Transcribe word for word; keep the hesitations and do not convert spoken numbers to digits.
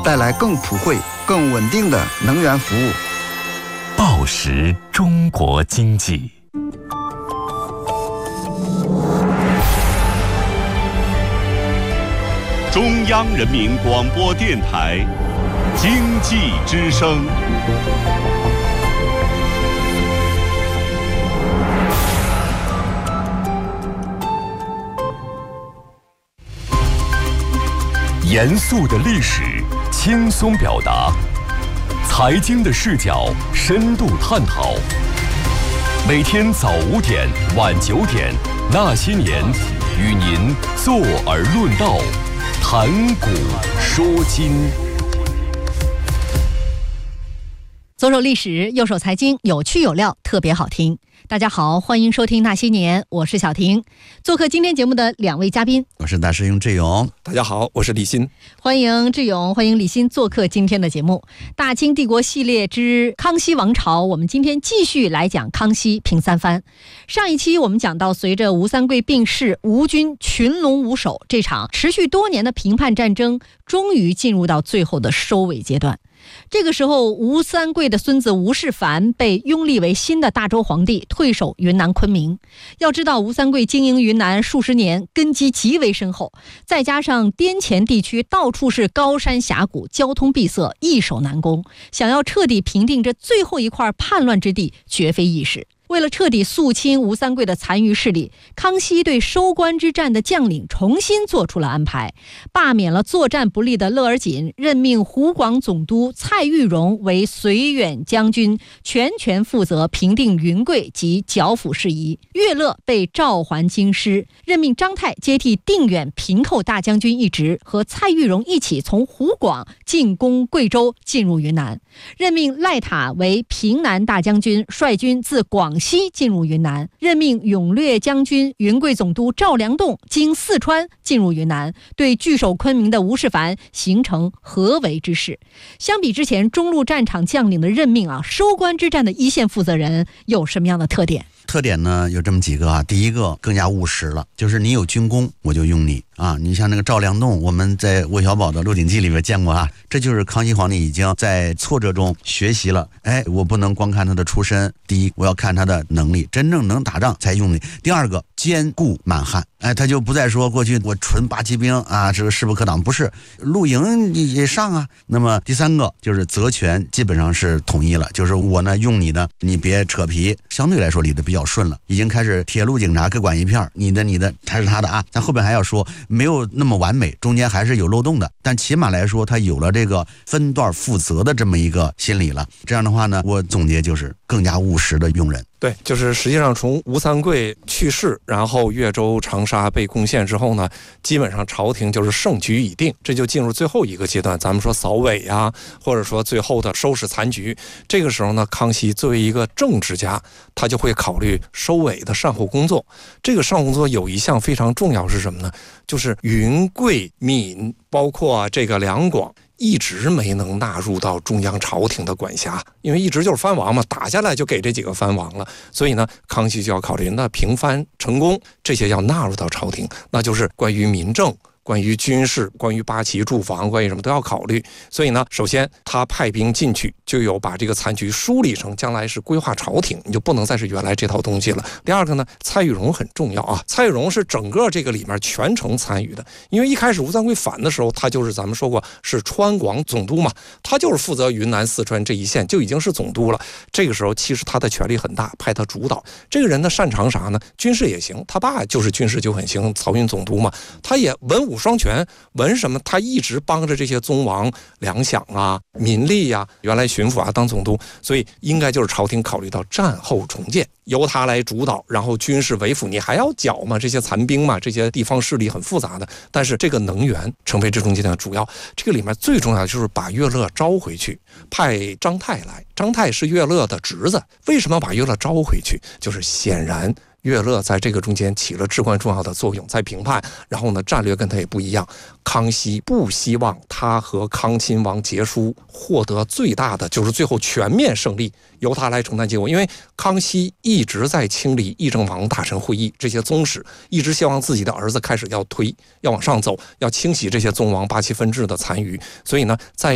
带来更普惠、更稳定的能源服务。 报时中国经济。 中央人民广播电台经济之声。 严肃的历史，轻松表达；财经的视角，深度探讨。每天早五点，晚九点，那些年，与您坐而论道，谈古说今。 左手历史，右手财经，有趣有料，特别好听。大家好，欢迎收听那些年，我是小婷。做客今天节目的两位嘉宾， 我是大师兄志勇。 大家好，我是李欣。 欢迎志勇，欢迎李欣做客今天的节目。大清帝国系列之康熙王朝，我们今天继续来讲康熙平三藩。上一期我们讲到，随着吴三桂病逝，吴军群龙无首，这场持续多年的平叛战争终于进入到最后的收尾阶段。这个时候，吴三桂的孙子吴世蕃被拥立为新的大周皇帝，退守云南昆明。要知道，吴三桂经营云南数十年，根基极为深厚，再加上滇黔地区到处是高山峡谷，交通闭塞，易守难攻，想要彻底平定这最后一块叛乱之地，绝非易事。为了彻底肃清吴三桂的残余势力，康熙对收官之战的将领重新做出了安排，罢免了作战不利的乐而锦，任命湖广总督蔡玉荣为绥远将军，全权负责平定云贵及剿抚事宜。乐乐被召还京师，任命张泰接替定远平寇大将军一职，和蔡玉荣一起从湖广进攻贵州，进入云南。任命赖塔为平南大将军，率军自广西进入云南，任命永略将军、云贵总督赵良栋经四川进入云南，对据守昆明的吴世蕃形成合围之势。相比之前中路战场将领的任命啊，收官之战的一线负责人有什么样的特点？ 特点呢有这么几个啊，第一个更加务实了，就是你有军功我就用你啊。你像那个赵良栋，我们在韦小宝的《鹿鼎记》里面见过啊，这就是康熙皇帝已经在挫折中学习了。哎，我不能光看他的出身，第一我要看他的能力，真正能打仗才用你。第二个兼顾满汉，哎，他就不再说过去我纯八旗兵啊，这个势不可挡，不是，露营也上啊。那么第三个就是责权基本上是统一了，就是我呢用你的，你别扯皮，相对来说理得比较顺了，已经开始铁路警察各管一片，你的你的还是他的啊。但后边还要说没有那么完美，中间还是有漏洞的，但起码来说他有了这个分段负责的这么一个心理了。这样的话呢，我总结就是更加务实的用人。 对，就是实际上从吴三桂去世，然后越州、长沙被攻陷之后呢，基本上朝廷就是胜局已定，这就进入最后一个阶段，咱们说扫尾啊，或者说最后的收拾残局。这个时候呢，康熙作为一个政治家，他就会考虑收尾的善后工作。这个善后工作有一项非常重要是什么呢？就是云贵闽包括这个两广一直没能纳入到中央朝廷的管辖，因为一直就是藩王嘛，打下来就给这几个藩王了，所以呢，康熙就要考虑，那平藩成功这些要纳入到朝廷，那就是关于民政、关于军事、关于八旗驻防、关于什么都要考虑。所以呢，首先他派兵进去，就有把这个残局梳理成将来是规划朝廷，你就不能再是原来这套东西了。第二个呢，蔡玉荣很重要啊，蔡玉荣是整个这个里面全程参与的，因为一开始吴三桂反的时候，他就是咱们说过是川广总督嘛，他就是负责云南、四川这一线就已经是总督了。这个时候其实他的权力很大，派他主导。这个人呢擅长啥呢？军事也行，他爸就是军事就很行，漕运总督嘛，他也文武双全。文什么？他一直帮着这些宗王粮饷啊、民力呀、啊，原来巡抚啊当总督，所以应该就是朝廷考虑到战后重建，由他来主导，然后军事为辅，你还要剿嘛，这些残兵嘛，这些地方势力很复杂的。但是这个能源成为这中间的主要，这个里面最重要的就是把乐乐招回去，派张泰来。张泰是乐乐的侄子，为什么把乐乐招回去？就是显然乐乐在这个中间起了至关重要的作用，在平叛，然后呢，战略跟他也不一样。康熙不希望他和康亲王结书获得最大的，就是最后全面胜利，由他来承担结果。因为康熙一直在清理议政王大臣会议这些宗室，一直希望自己的儿子开始要推，要往上走，要清洗这些宗王八旗分治的残余。所以呢，在